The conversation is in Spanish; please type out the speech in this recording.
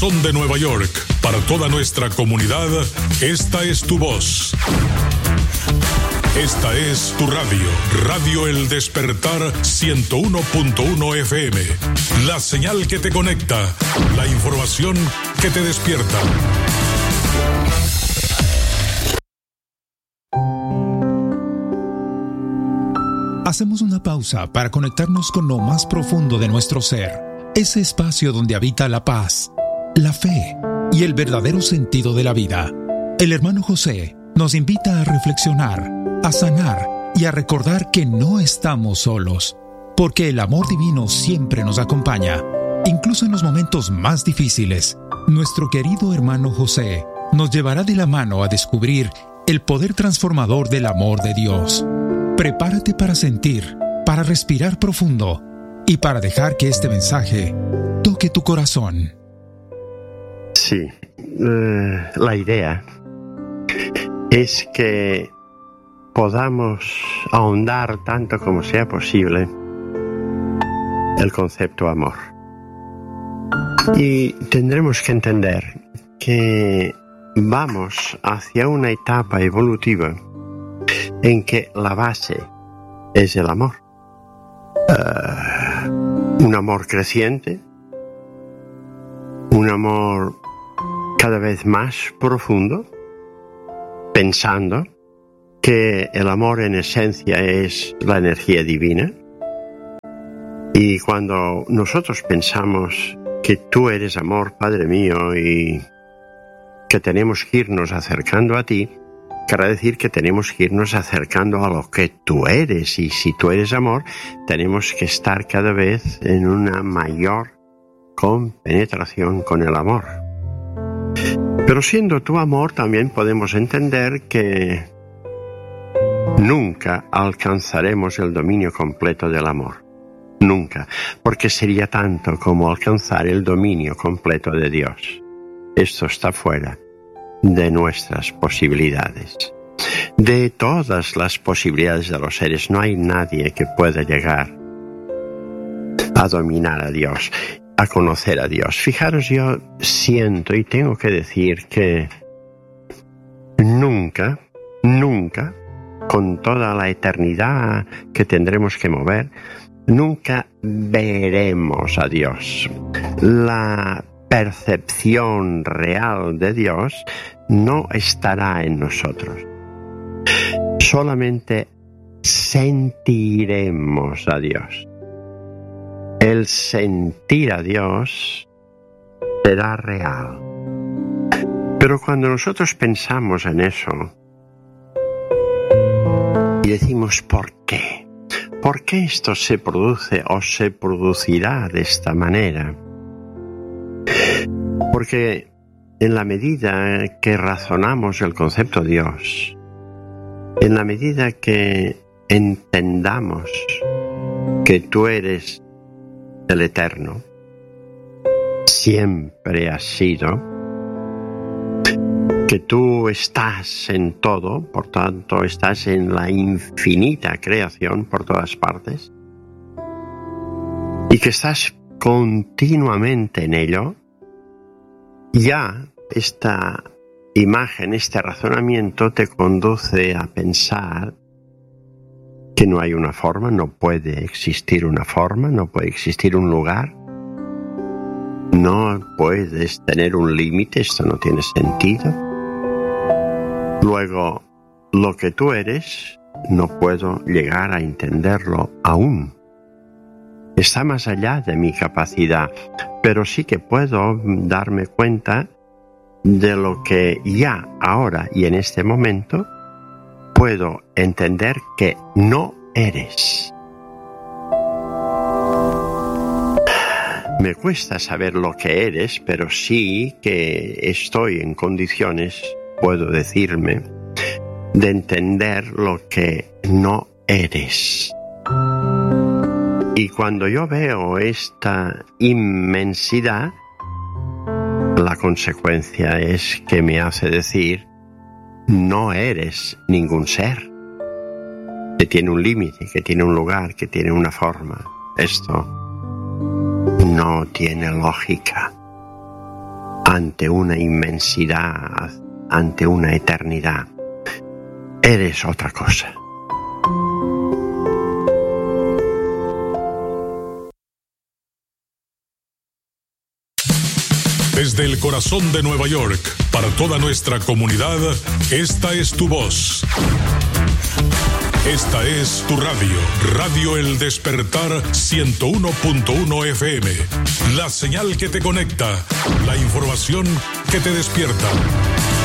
Son de Nueva York. Para toda nuestra comunidad, esta es tu voz. Esta es tu radio. Radio El Despertar 101.1 FM. La señal que te conecta. La información que te despierta. Hacemos una pausa para conectarnos con lo más profundo de nuestro ser. Ese espacio donde habita la paz, la fe y el verdadero sentido de la vida. El hermano José nos invita a reflexionar, a sanar y a recordar que no estamos solos, porque el amor divino siempre nos acompaña, incluso en los momentos más difíciles. Nuestro querido hermano José nos llevará de la mano a descubrir el poder transformador del amor de Dios. Prepárate para sentir, para respirar profundo y para dejar que este mensaje toque tu corazón. Sí, la idea es que podamos ahondar tanto como sea posible el concepto amor. Y tendremos que entender que vamos hacia una etapa evolutiva en que la base es el amor. Un amor creciente, un amor cada vez más profundo, pensando que el amor en esencia es la energía divina. Y cuando nosotros pensamos que tú eres amor, Padre mío, y que tenemos que irnos acercando a ti, quiere decir que tenemos que irnos acercando a lo que tú eres. Y si tú eres amor, tenemos que estar cada vez en una mayor compenetración con el amor. Pero siendo tu amor, también podemos entender que nunca alcanzaremos el dominio completo del amor. Nunca. Porque sería tanto como alcanzar el dominio completo de Dios. Esto está fuera de nuestras posibilidades. De todas las posibilidades de los seres, no hay nadie que pueda llegar a dominar a Dios, a conocer a Dios. Fijaros, yo siento y tengo que decir que nunca, con toda la eternidad que tendremos que mover, nunca veremos a Dios. La percepción real de Dios no estará en nosotros. Solamente sentiremos a Dios. El sentir a Dios será real. Pero cuando nosotros pensamos en eso y decimos ¿por qué? ¿Por qué esto se produce o se producirá de esta manera? Porque en la medida que razonamos el concepto Dios, en la medida que entendamos que tú eres el Eterno, siempre has sido, que tú estás en todo, por tanto estás en la infinita creación por todas partes, y que estás continuamente en ello, ya esta imagen, este razonamiento te conduce a pensar que no hay una forma, no puede existir una forma, no puede existir un lugar, no puedes tener un límite, esto no tiene sentido. Luego, lo que tú eres, no puedo llegar a entenderlo aún. Está más allá de mi capacidad, pero sí que puedo darme cuenta de lo que ya, ahora y en este momento, puedo entender que no eres. Me cuesta saber lo que eres, pero sí que estoy en condiciones, puedo decirme, de entender lo que no eres. Y cuando yo veo esta inmensidad, la consecuencia es que me hace decir, no eres ningún ser, que tiene un límite, que tiene un lugar, que tiene una forma. Esto no tiene lógica. ante una inmensidad, ante una eternidad. Eres otra cosa. Desde el corazón de Nueva York, para toda nuestra comunidad, esta es tu voz. Esta es tu radio, Radio El Despertar 101.1 FM. La señal que te conecta, la información que te despierta.